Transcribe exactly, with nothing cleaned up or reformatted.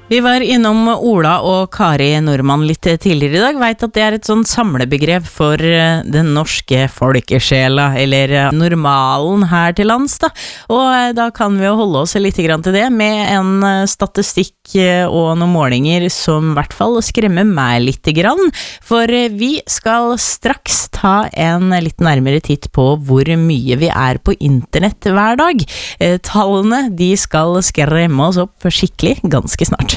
Vi var innom Ola og Kari Normann litt tidligere i dag. Vet at det er et sånn samlebegrep for den norske folkesjela, eller normalen her til lands da. Og da kan vi jo holde oss litt grann til det, med en statistikk og noen målinger som i hvert fall skremmer meg litt grann. For vi skal straks ta en litt nærmere titt på hvor mye vi er på internett hver dag. Tallene, de skal skremme oss opp skikkelig ganske snart.